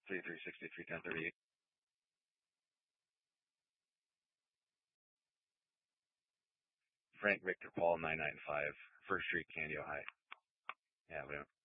3363 1038. Frank Victor Paul 995, First Street, Candy, Ohio. Yeah, whatever.